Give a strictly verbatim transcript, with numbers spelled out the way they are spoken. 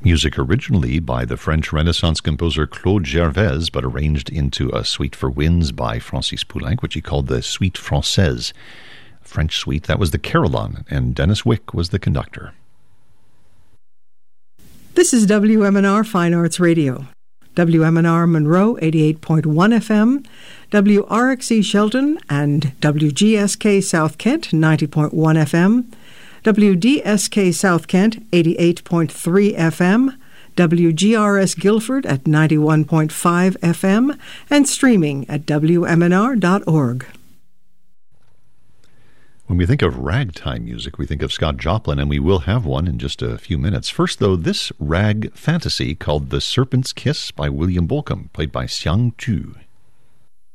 Music originally by the French Renaissance composer Claude Gervaise, but arranged into a suite for winds by Francis Poulenc, which he called the Suite Française. French suite, that was the Carillon, and Dennis Wick was the conductor. This is W M N R Fine Arts Radio. W M N R Monroe, eighty-eight point one F M, W R X E Shelton, and W G S K South Kent, ninety point one F M, W D S K South Kent, eighty-eight point three F M, W G R S Guilford at ninety-one point five F M, and streaming at W M N R dot org. When we think of ragtime music, we think of Scott Joplin, and we will have one in just a few minutes. First, though, this rag fantasy called The Serpent's Kiss by William Bolcom, played by Xiang Tu.